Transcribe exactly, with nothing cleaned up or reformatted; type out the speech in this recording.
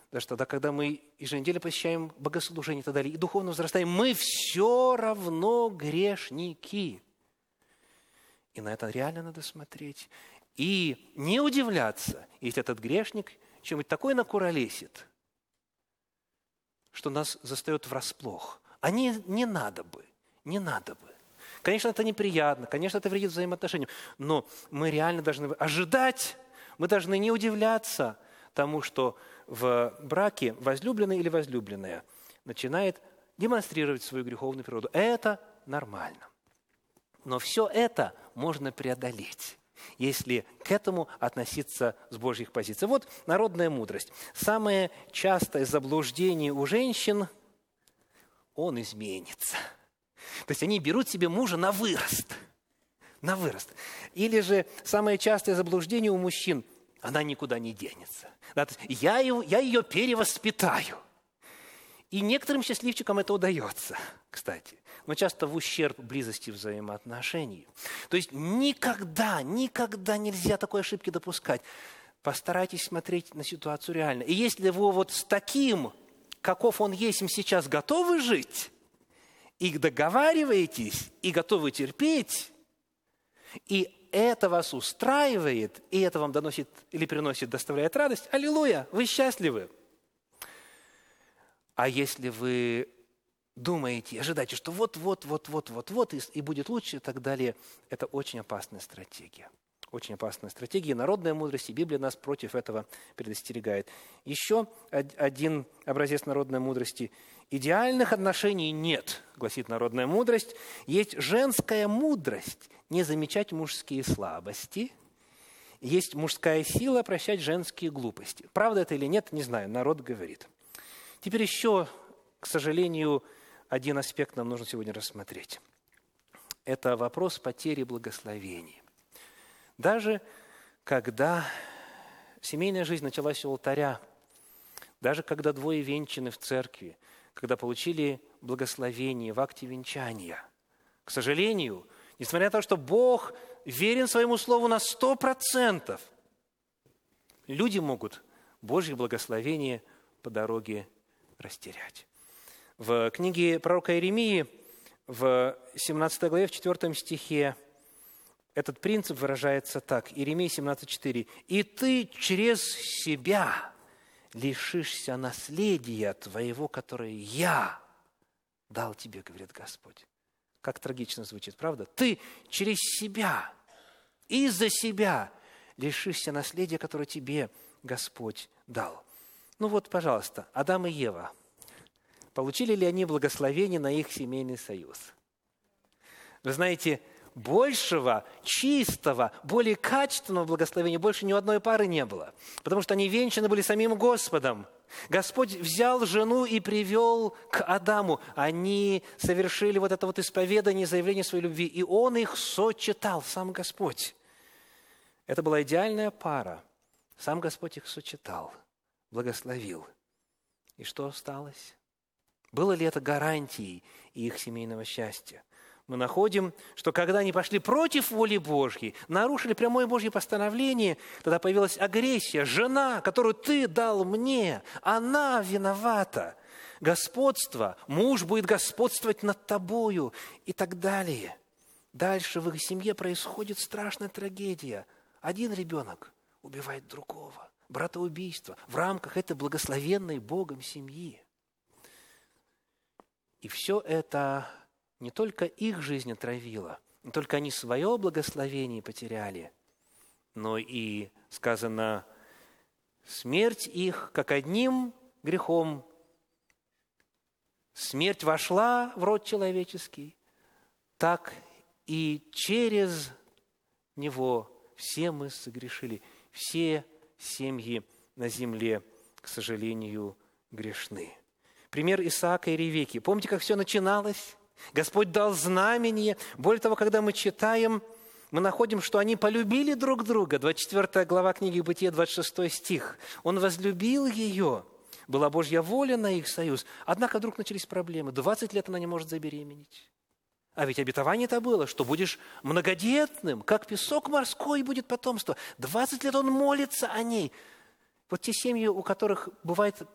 даже тогда, когда мы еженедельно посещаем богослужение и так далее, и духовно возрастаем, мы все равно грешники. И на это реально надо смотреть. И не удивляться, если этот грешник чем-нибудь такое накуролесит, что нас застает врасплох. А не, не надо бы, не надо бы. Конечно, это неприятно, конечно, это вредит взаимоотношениям, но мы реально должны ожидать, мы должны не удивляться тому, что в браке возлюбленный или возлюбленная начинает демонстрировать свою греховную природу. Это нормально. Но все это можно преодолеть, если к этому относиться с Божьих позиций. Вот народная мудрость. Самое частое заблуждение у женщин – он изменится. То есть они берут себе мужа на вырост. На вырост. Или же самое частое заблуждение у мужчин – она никуда не денется. Да, то есть я, его, я ее перевоспитаю. И некоторым счастливчикам это удается, кстати. Но часто в ущерб близости взаимоотношений. То есть никогда, никогда нельзя такой ошибки допускать. Постарайтесь смотреть на ситуацию реально. И если вы вот с таким, каков он есть, им сейчас готовы жить, и договариваетесь, и готовы терпеть, и это вас устраивает, и это вам доносит или приносит, доставляет радость, аллилуйя, вы счастливы. А если вы думаете, ожидаете, что вот-вот-вот-вот-вот-вот, и, и будет лучше, и так далее, это очень опасная стратегия. Очень опасная стратегия. Народная мудрость, и Библия нас против этого предостерегает. Еще один образец народной мудрости. Идеальных отношений нет, гласит народная мудрость. Есть женская мудрость не замечать мужские слабости. Есть мужская сила прощать женские глупости. Правда это или нет, не знаю, народ говорит. Теперь еще, к сожалению, один аспект нам нужно сегодня рассмотреть. Это вопрос потери благословений. Даже когда семейная жизнь началась у алтаря, даже когда двое венчаны в церкви, когда получили благословение в акте венчания, к сожалению, несмотря на то, что Бог верен своему слову на сто процентов, люди могут Божье благословение по дороге растерять. В книге пророка Иеремии в семнадцатой главе, в четвёртом стихе, этот принцип выражается так. Иеремия семнадцать четыре. «И ты через себя лишишься наследия твоего, которое я дал тебе, говорит Господь». Как трагично звучит, правда? Ты через себя, из-за себя лишишься наследия, которое тебе Господь дал. Ну вот, пожалуйста, Адам и Ева. Получили ли они благословение на их семейный союз? Вы знаете, большего, чистого, более качественного благословения больше ни у одной пары не было. Потому что они венчаны были самим Господом. Господь взял жену и привел к Адаму. Они совершили вот это вот исповедание, заявление своей любви. И Он их сочетал, сам Господь. Это была идеальная пара. Сам Господь их сочетал, благословил. И что осталось? Было ли это гарантией их семейного счастья? Мы находим, что когда они пошли против воли Божьей, нарушили прямое Божье постановление, тогда появилась агрессия. Жена, которую ты дал мне, она виновата. Господство, муж будет господствовать над тобою и так далее. Дальше в их семье происходит страшная трагедия. Один ребенок убивает другого. Братоубийство в рамках этой благословенной Богом семьи. И все это не только их жизнь отравила, не только они свое благословение потеряли, но и, сказано, смерть их, как одним грехом, смерть вошла в род человеческий, так и через него все мы согрешили. Все семьи на земле, к сожалению, грешны. Пример Исаака и Ревекки. Помните, как все начиналось? Господь дал знамение. Более того, когда мы читаем, мы находим, что они полюбили друг друга. двадцать четвёртая глава книги Бытия, двадцать шестой стих. Он возлюбил ее. Была Божья воля на их союз. Однако вдруг начались проблемы. двадцать лет она не может забеременеть. А ведь обетование-то было, что будешь многодетным, как песок морской будет потомство. двадцать лет он молится о ней. Вот те семьи, у которых бывает